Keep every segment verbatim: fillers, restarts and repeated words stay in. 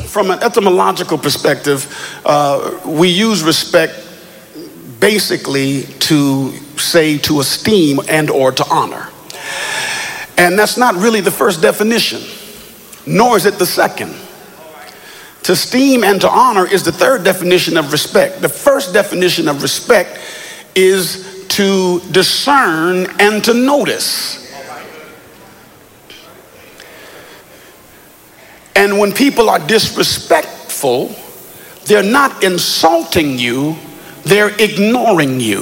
from an etymological perspective, uh, we use respect basically to say to esteem and or to honor. And that's not really the first definition, nor is it the second. To esteem and to honor is the third definition of respect. The first definition of respect is to discern and to notice. And when people are disrespectful, they're not insulting you, they're ignoring you.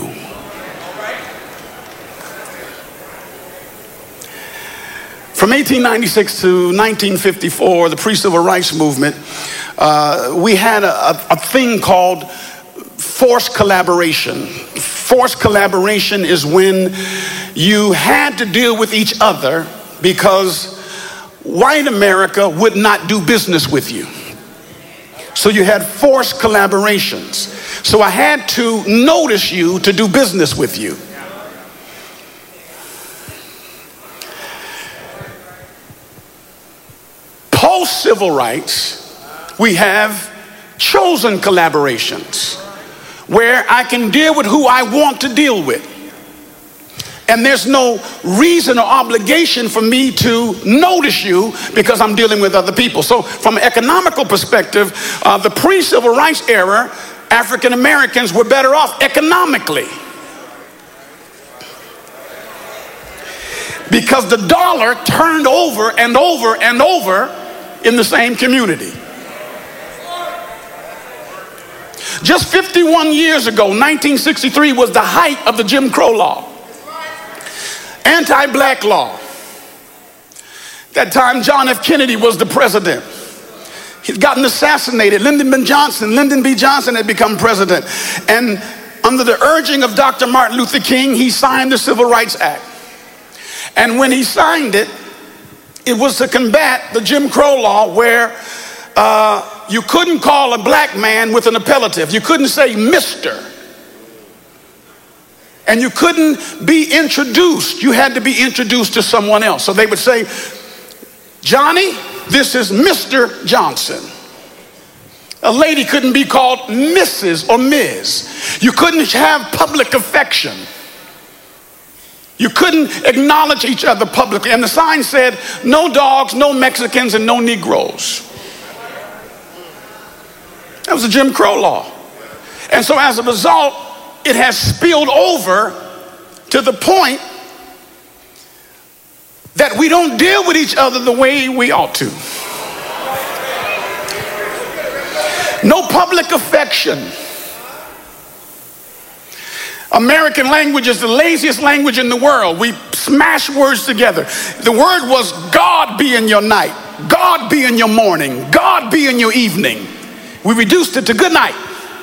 From eighteen ninety-six to nineteen fifty-four, the pre-civil rights movement, uh, we had a, a, a thing called forced collaboration. Forced collaboration is when you had to deal with each other because white America would not do business with you. So you had forced collaborations. So I had to notice you to do business with you. Post-civil rights, we have chosen collaborations where I can deal with who I want to deal with. And there's no reason or obligation for me to notice you because I'm dealing with other people. So from an economical perspective, uh, the pre-civil rights era, African Americans were better off economically. Because the dollar turned over and over and over in the same community. Just fifty-one years ago, nineteen sixty-three was the height of the Jim Crow law. Anti-black law. That time John F. Kennedy was the president. He'd gotten assassinated. Lyndon B. Johnson, Lyndon B. Johnson had become president. And under the urging of Doctor Martin Luther King, he signed the Civil Rights Act. And when he signed it, it was to combat the Jim Crow law where uh, you couldn't call a black man with an appellative. You couldn't say Mister And you couldn't be introduced. You had to be introduced to someone else. So they would say, Johnny, this is Mister Johnson. A lady couldn't be called Missus or Miz You couldn't have public affection. You couldn't acknowledge each other publicly. And the sign said, no dogs, no Mexicans, and no Negroes. That was the Jim Crow law. And so as a result, it has spilled over to the point that we don't deal with each other the way we ought to. No public affection. American language is the laziest language in the world. We smash words together. The word was God be in your night, God be in your morning, God be in your evening. We reduced it to good night,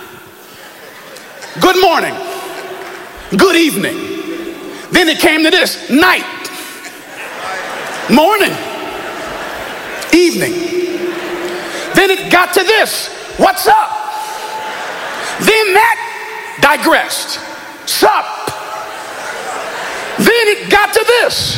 good morning, good evening. Then it came to this: night, morning, evening. Then it got to this: what's up? Then that digressed. Sup. Then it got to this.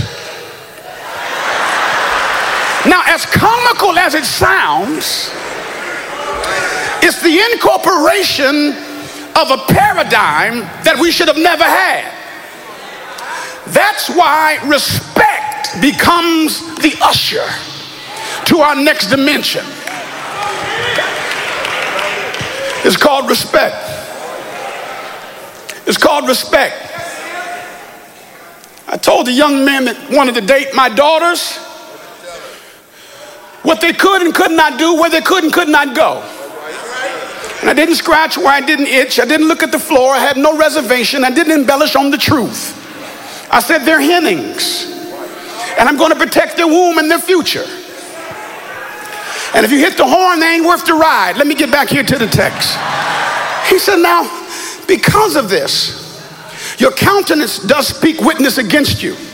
Now, as comical as it sounds, it's the incorporation of a paradigm that we should have never had. That's why respect becomes the usher to our next dimension. It's called respect. It's called respect. I told the young men that wanted to date my daughters what they could and could not do, where they could and could not go. And I didn't scratch where I didn't itch. I didn't look at the floor. I had no reservation. I didn't embellish on the truth. I said they're hennings, and I'm going to protect their womb and their future. And if you hit the horn, they ain't worth the ride. Let me get back here to the text. He said, now, because of this, your countenance does speak witness against you.